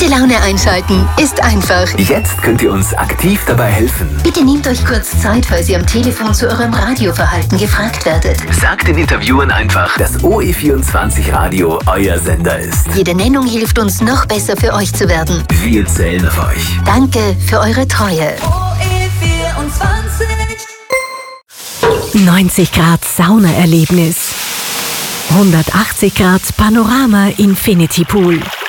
Gute Laune einschalten ist einfach. Jetzt könnt ihr uns aktiv dabei helfen. Bitte nehmt euch kurz Zeit, falls ihr am Telefon zu eurem Radioverhalten gefragt werdet. Sagt den Interviewern einfach, dass OE24 Radio euer Sender ist. Jede Nennung hilft uns, noch besser für euch zu werden. Wir zählen auf euch. Danke für eure Treue. OE24. 90 Grad Saunaerlebnis. 180 Grad Panorama Infinity Pool.